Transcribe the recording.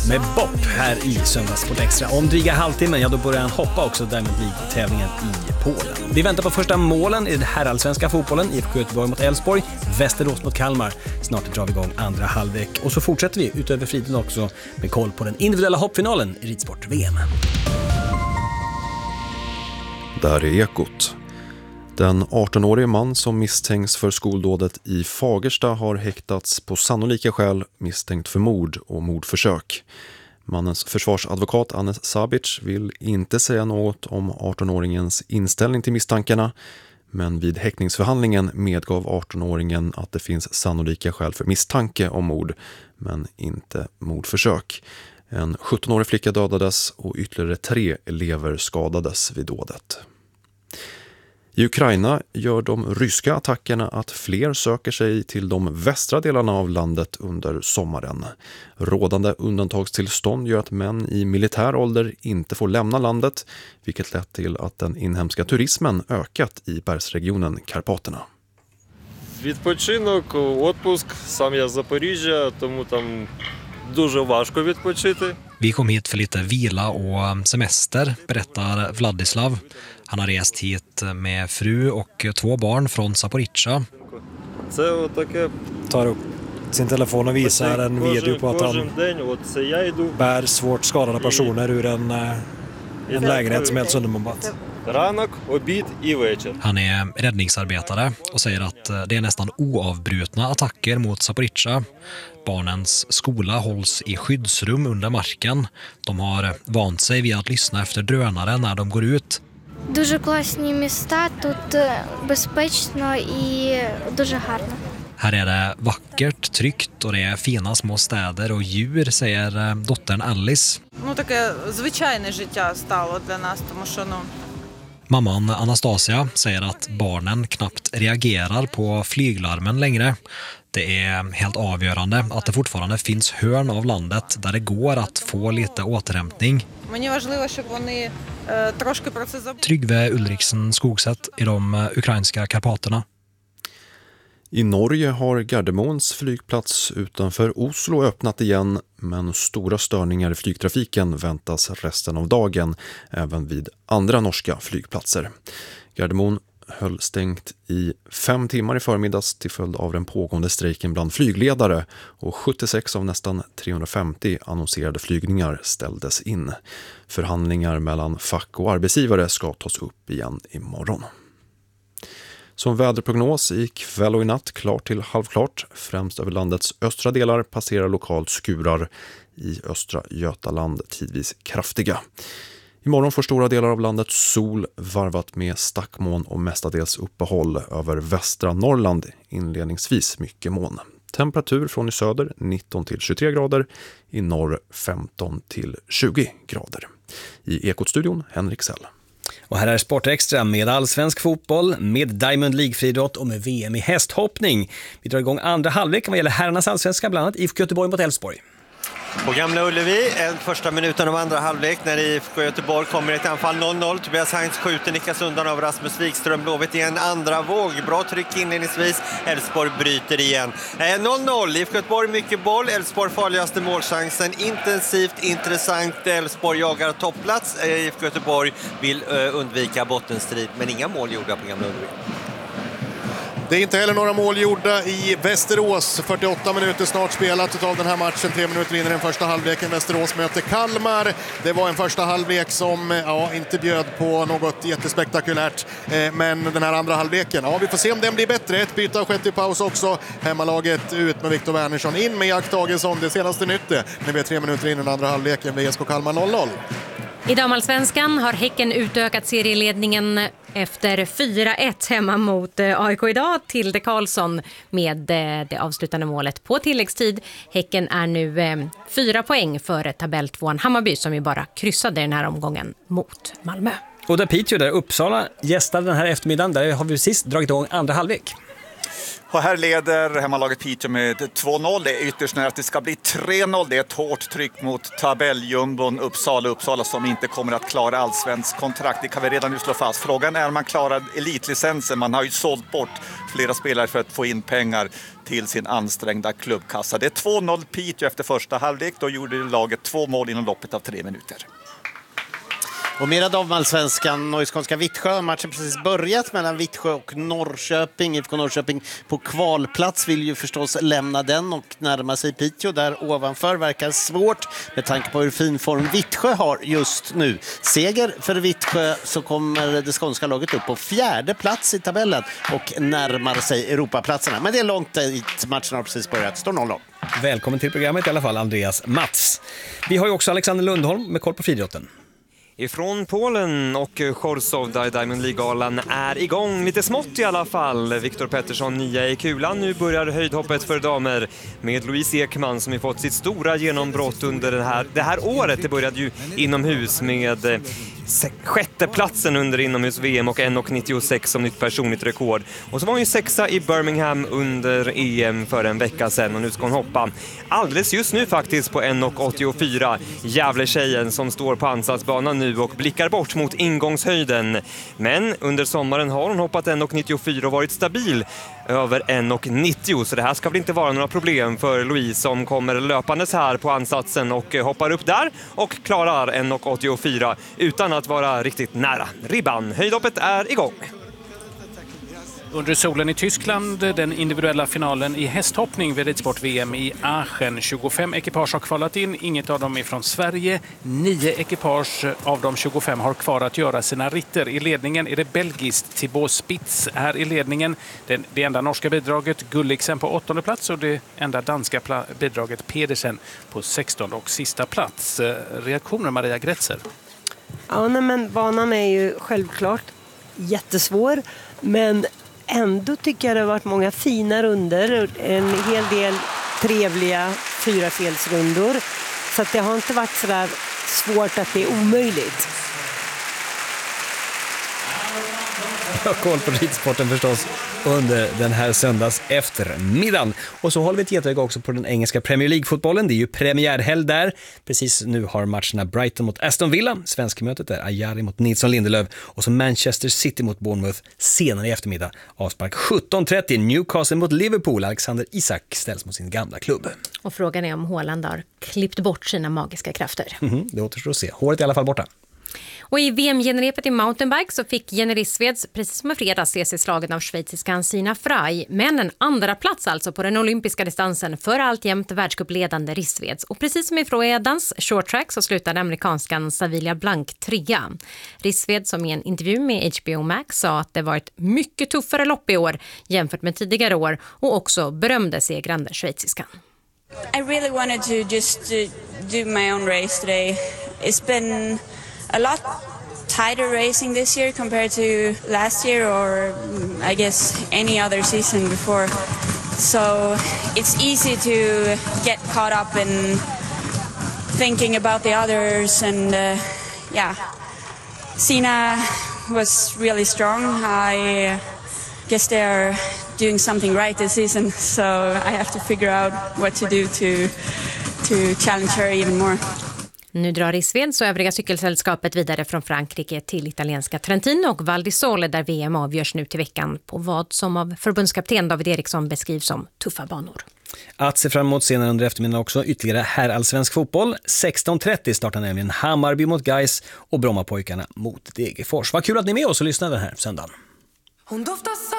med Bopp här i Söndagssport Extra. Om dryga halvtimmen, då börjar han hoppa också Diamond League-tävlingen i Polen. Vi väntar på första målen i den herrallsvenska fotbollen. IFK Göteborg mot Elfsborg, Västerås mot Kalmar. Snart drar vi igång andra halvlek. Och så fortsätter vi utöver fritiden också med koll på den individuella hoppfinalen i ridsport-VM. Där är Ekot. Den 18-årige man som misstänks för skoldådet i Fagersta har häktats på sannolika skäl misstänkt för mord och mordförsök. Mannens försvarsadvokat Anes Sabic vill inte säga något om 18-åringens inställning till misstankarna, men vid häktningsförhandlingen medgav 18-åringen att det finns sannolika skäl för misstanke om mord, men inte mordförsök. En 17-årig flicka dödades och ytterligare 3 elever skadades vid dådet. I Ukraina gör de ryska attackerna att fler söker sig till de västra delarna av landet under sommaren. Rådande undantagstillstånd gör att män i militär ålder inte får lämna landet, vilket lett till att den inhemska turismen ökat i bergsregionen Karpaterna. Відпочинок, отпуск, сам я з Запоріжжя, тому там дуже важко відпочити. Vi kom hit för lite vila och semester, berättar Vladislav. Han har rest hit med fru och 2 barn från Zaporizjzja. Tar upp sin telefon och visar en video på att han bär svårt skadade personer ur en lägenhet som är helt sönderbombat. Han är räddningsarbetare och säger att det är nästan oavbrutna attacker mot Zaporizjzja. Barnens skola hålls i skyddsrum under marken. De har vant sig vid att lyssna efter drönare när de går ut. Дуже класні міста, тут безпечно і дуже гарно. Här är det vackert, tryggt och det är fina små städer och djur, säger dottern Alice. Ну таке звичайне життя стало для нас, тому що Mamman Anastasia säger att barnen knappt reagerar på flyglarmen längre. Det är helt avgörande att det fortfarande finns hörn av landet där det går att få lite återhämtning. Tryggve Ulriksen Skogset i de ukrainska Karpaterna. I Norge har Gardermoens flygplats utanför Oslo öppnat igen, men stora störningar i flygtrafiken väntas resten av dagen, även vid andra norska flygplatser. Gardermoen höll stängt i 5 timmar i förmiddags till följd av den pågående strejken bland flygledare, och 76 av nästan 350 annonserade flygningar ställdes in. Förhandlingar mellan fack och arbetsgivare ska tas upp igen imorgon. Som väderprognos i kväll och i natt klart till halvklart. Främst över landets östra delar passerar lokalt skurar, i östra Götaland tidvis kraftiga. Imorgon får stora delar av landet sol varvat med stackmoln och mestadels uppehåll. Över västra Norrland inledningsvis mycket moln. Temperatur från i söder 19 till 23 grader, i norr 15 till 20 grader. I Ekot-studion Henrik Sell. Och här är Sport Extra med allsvensk fotboll, med Diamond League-friidrott och med VM i hästhoppning. Vi drar igång andra halvlek vad gäller herrarnas allsvenska, bland annat IFK Göteborg mot Elfsborg. På Gamla Ullevi, första minuten av andra halvlek när IFK Göteborg kommer ett anfall 0-0. Tobias Heinz skjuter, nickas undan av Rasmus Wikström. Blåvitt i en andra våg. Bra tryck inledningsvis. Elfsborg bryter igen. 0-0. IFK Göteborg mycket boll. Elfsborg farligaste målchansen. Intensivt, intressant. Elfsborg jagar toppplats. IFK Göteborg vill undvika bottenstrid, men inga mål gjorda på Gamla Ullevi. Det är inte heller några mål gjorda i Västerås. 48 minuter snart spelat av den här matchen. 3 minuter in i den första halvleken. Västerås möter Kalmar. Det var en första halvlek som inte bjöd på något jättespektakulärt. Men den här andra halvleken, vi får se om den blir bättre. Ett byte har skett i paus också. Hemmalaget ut med Viktor Wernersson. In med Jack Tagesson. Det senaste nytte när vi är 3 minuter in i den andra halvleken. VSK Kalmar 0-0. I damallsvenskan har Häcken utökat serieledningen efter 4-1 hemma mot AIK idag. Tilde Karlsson med det avslutande målet på tilläggstid. Häcken är nu 4 poäng före tabelltvåan Hammarby, som ju bara kryssade den här omgången mot Malmö. Och där Piteå, där Uppsala gästade den här eftermiddagen, där har vi sist dragit igång andra halvlek. Och här leder hemmalaget Piteå med 2-0. Det är ytterst nära att det ska bli 3-0. Det är ett hårt tryck mot tabelljumbon Uppsala som inte kommer att klara allsvensk kontrakt. Det kan vi redan nu slå fast. Frågan är om man klarar elitlicensen. Man har ju sålt bort flera spelare för att få in pengar till sin ansträngda klubbkassa. Det är 2-0 Piteå efter första halvlek. Då gjorde laget 2 mål inom loppet av 3 minuter. Och mera damallsvenskan, Neuskånska Vittsjö. Matchen precis börjat mellan Vittsjö och Norrköping. IFK Norrköping på kvalplats vill ju förstås lämna den och närma sig Piteå. Där ovanför verkar svårt med tanke på hur fin form Vittsjö har just nu. Seger för Vittsjö så kommer det skånska laget upp på 4:e plats i tabellen och närmar sig Europaplatserna. Men det är långt dit, matchen har precis börjat. Står 0-0. Välkommen till programmet i alla fall, Andreas Mats. Vi har ju också Alexander Lundholm med koll på friidrotten. Ifrån Polen och Chorzów där Diamond League-galan är igång. Lite smått i alla fall. Viktor Pettersson 9 i kulan. Nu börjar höjdhoppet för damer med Louise Ekman som har fått sitt stora genombrott under det här året. Det började ju inomhus med 6:e platsen under inomhus-VM och 1,96 som nytt personligt rekord. Och så var hon ju 6:a i Birmingham under EM för en vecka sedan och nu ska hon hoppa alldeles just nu faktiskt på 1,84. Gävletjejen som står på ansatsbanan nu och blickar bort mot ingångshöjden. Men under sommaren har hon hoppat 1,94 och varit stabil över 1,90. Så det här ska väl inte vara några problem för Louise som kommer löpandes här på ansatsen och hoppar upp där och klarar 1,84 utan att vara riktigt nära ribban. Höjdhoppet är igång. Under solen i Tyskland, den individuella finalen i hästhoppning vid ridsport-VM i Aachen. 25 ekipage har kvalat in, inget av dem är från Sverige. 9 ekipage av de 25 har kvar att göra sina ritter. I ledningen är det belgiskt Thibaut Spitz här i ledningen. Det enda norska bidraget Gulliksen på 8:e plats och det enda danska bidraget Pedersen på 16:e och sista plats. Reaktioner Maria Gretzer? Ja, men banan är ju självklart jättesvår, men ändå tycker jag det har varit många fina runder, en hel del trevliga 4-felsrundor, så att det har inte varit så där svårt att det är omöjligt. Jag har koll på ridsporten förstås under den här söndags eftermiddagen. Och så håller vi ett getöga också på den engelska Premier League-fotbollen. Det är ju premiärhelg där. Precis nu har matcherna Brighton mot Aston Villa. Svenskmötet är Ajari mot Nilsson Lindelöf. Och så Manchester City mot Bournemouth senare i eftermiddag. Avspark 17:30. Newcastle mot Liverpool. Alexander Isak ställs mot sin gamla klubb. Och frågan är om Haaland har klippt bort sina magiska krafter. Det återstår att se. Håret är i alla fall borta. Och i VM-genrepet i mountainbike så fick Jenny Rissveds precis som i fredags se sig slagen av schweiziskan Sina Frey. Men en andra plats alltså på den olympiska distansen för alltjämt världscupledande Rissveds. Och precis som i fredagens short track så slutade amerikanskan Savilia Blank 3. Rissved som i en intervju med HBO Max sa att det varit mycket tuffare lopp i år jämfört med tidigare år och också berömde segrande schweiziskan. I really wanted to just do my own race today. It's been a lot tighter racing this year compared to last year or I guess any other season before. So it's easy to get caught up in thinking about the others and Sina was really strong. I guess they are doing something right this season, so I have to figure out what to do to challenge her even more. Nu drar Rissveds och övriga cykelsällskapet vidare från Frankrike till italienska Trentino och Val di Sole där VM avgörs nu till veckan på vad som av förbundskapten David Eriksson beskrivs som tuffa banor. Att se fram emot senare under eftermiddagen också ytterligare herrallsvensk fotboll. 16:30 startar nämligen Hammarby mot Gais och Brommapojkarna mot Degerfors. Vad kul att ni är med oss och lyssnar den här söndagen.